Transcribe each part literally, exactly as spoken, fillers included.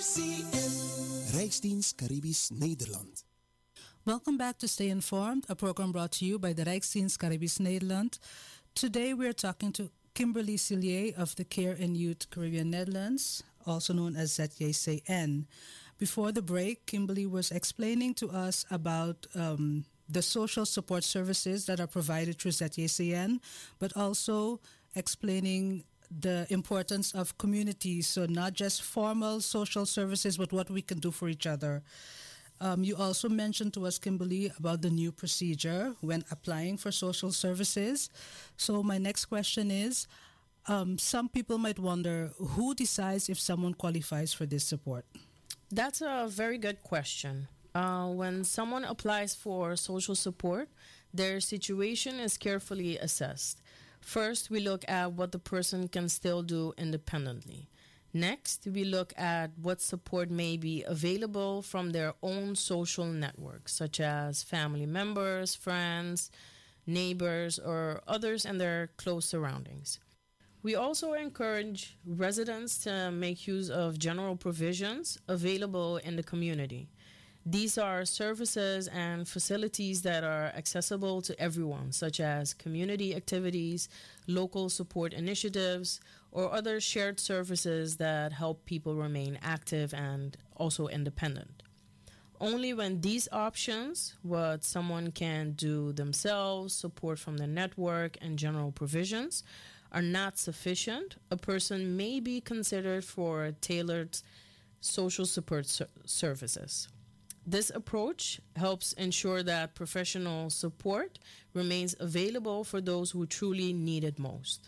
Rijksdienst Caribisch Nederland. Welcome back to Stay Informed, a program brought to you by the Rijksdienst Caribisch Nederland. Today we're talking to Kimberly Cillier of the Care in Youth Caribbean Netherlands, also known as Z J C N. Before the break, Kimberly was explaining to us about um, the social support services that are provided through Z J C N, but also explaining the importance of communities, so not just formal social services, but what we can do for each other. Um, you also mentioned to us, Kimberly, about the new procedure when applying for social services. So my next question is, um, some people might wonder, who decides if someone qualifies for this support? That's a very good question. Uh, when someone applies for social support, their situation is carefully assessed. First, we look at what the person can still do independently. Next, we look at what support may be available from their own social networks, such as family members, friends, neighbors, or others in their close surroundings. We also encourage residents to make use of general provisions available in the community. These are services and facilities that are accessible to everyone, such as community activities, local support initiatives, or other shared services that help people remain active and also independent. Only when these options, what someone can do themselves, support from the network, and general provisions, are not sufficient, a person may be considered for tailored social support ser- services. This approach helps ensure that professional support remains available for those who truly need it most.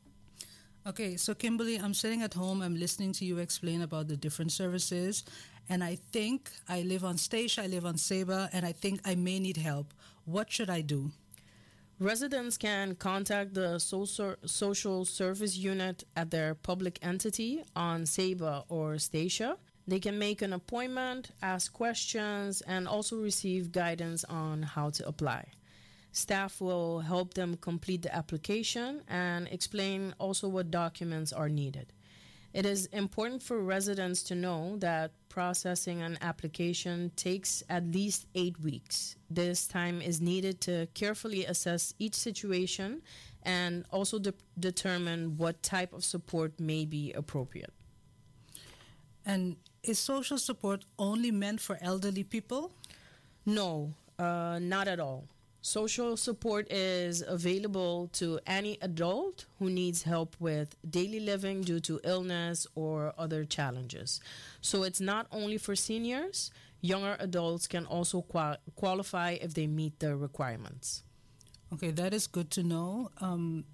Okay, so Kimberly, I'm sitting at home, I'm listening to you explain about the different services, and I think I live on Statia, I live on Saba, and I think I may need help. What should I do? Residents can contact the social service unit at their public entity on Saba or Statia. They can make an appointment, ask questions, and also receive guidance on how to apply. Staff will help them complete the application and explain also what documents are needed. It is important for residents to know that processing an application takes at least eight weeks. This time is needed to carefully assess each situation and also de- determine what type of support may be appropriate. And is social support only meant for elderly people? No, uh, not at all. Social support is available to any adult who needs help with daily living due to illness or other challenges. So it's not only for seniors, younger adults can also qual- qualify if they meet the requirements. Okay, that is good to know. Um,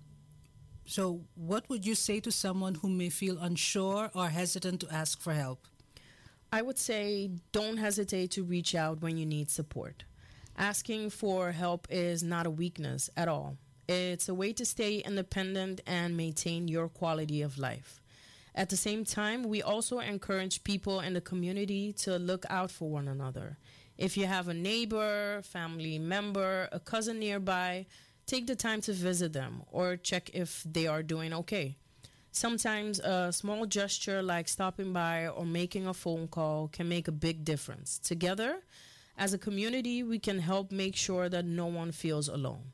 so what would you say to someone who may feel unsure or hesitant to ask for help? I would say don't hesitate to reach out when you need support. Asking for help is not a weakness at all. It's a way to stay independent and maintain your quality of life. At the same time, we also encourage people in the community to look out for one another. If you have a neighbor, family member, a cousin nearby, take the time to visit them or check if they are doing okay. Sometimes a small gesture like stopping by or making a phone call can make a big difference. Together, as a community, we can help make sure that no one feels alone.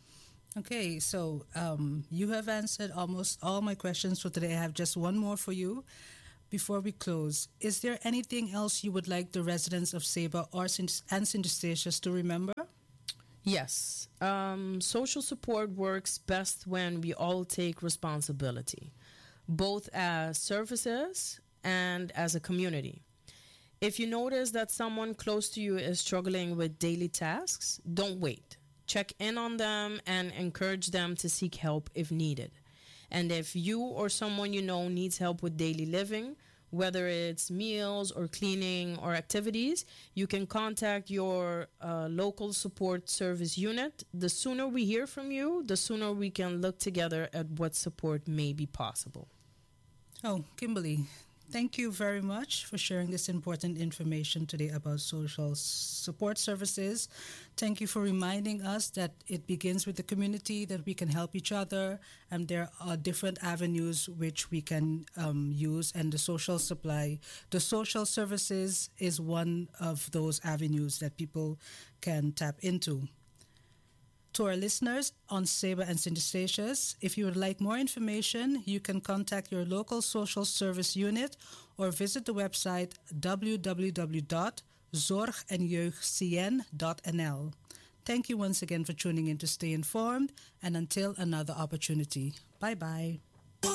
Okay, so um, you have answered almost all my questions for today. I have just one more for you before we close. Is there anything else you would like the residents of Saba or Saint- and Saint Eustatius to remember? Yes. Um, social support works best when we all take responsibility, both as services and as a community. If you notice that someone close to you is struggling with daily tasks, don't wait. Check in on them and encourage them to seek help if needed. And if you or someone you know needs help with daily living, whether it's meals or cleaning or activities, you can contact your uh, local support service unit. The sooner we hear from you, the sooner we can look together at what support may be possible. Oh, Kimberly, Thank you very much for sharing this important information today about social support services. Thank you for reminding us that it begins with the community, that we can help each other, and there are different avenues which we can um, use, and the social supply, the social services is one of those avenues that people can tap into. To our listeners on SEBA and Syndestatius, if you would like more information, you can contact your local social service unit or visit the website w w w dot zorg en jeugd c n dot n l. Thank you once again for tuning in to Stay Informed, and until another opportunity. Bye-bye.